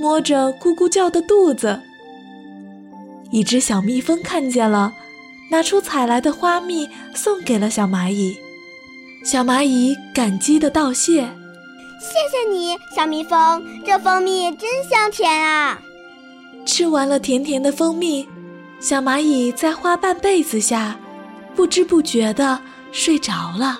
摸着咕咕叫的肚子。一只小蜜蜂看见了，拿出采来的花蜜送给了小蚂蚁。小蚂蚁感激地道谢： 谢谢你，小蜜蜂，这蜂蜜真香甜啊！ 吃完了甜甜的蜂蜜，小蚂蚁在花瓣被子下不知不觉地睡着了。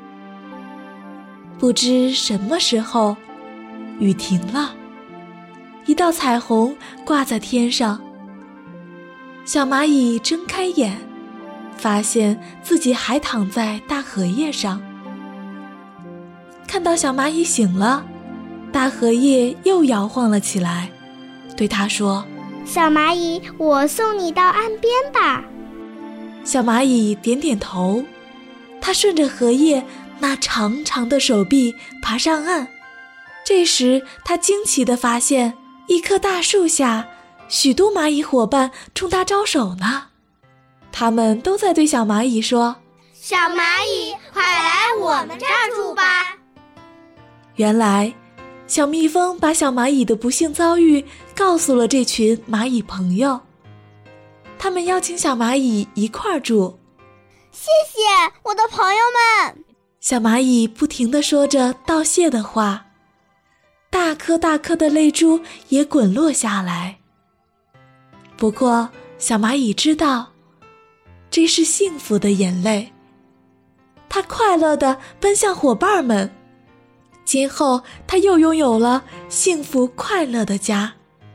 不知什么时候，雨停了，一道彩虹挂在天上。小蚂蚁睁开眼，发现自己还躺在大荷叶上。看到小蚂蚁醒了，大荷叶又摇晃了起来，对它说： 小蚂蚁，我送你到岸边吧。 小蚂蚁点点头，它顺着荷叶那长长的手臂爬上岸。这时它惊奇地发现，一棵大树下许多蚂蚁伙伴冲它招手呢。他们都在对小蚂蚁说： 小蚂蚁，快来我们这儿住吧。 原来小蜜蜂把小蚂蚁的不幸遭遇告诉了这群蚂蚁朋友，他们邀请小蚂蚁一块儿住。 谢谢我的朋友们。 小蚂蚁不停地说着道谢的话，大颗大颗的泪珠也滚落下来。不过小蚂蚁知道，这是幸福的眼泪，它快乐地奔向伙伴们。今后它又拥有了幸福快乐的家。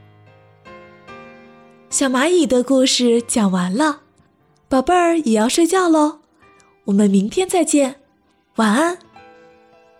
小蚂蚁的故事讲完了，宝贝儿也要睡觉喽，我们明天再见，晚安。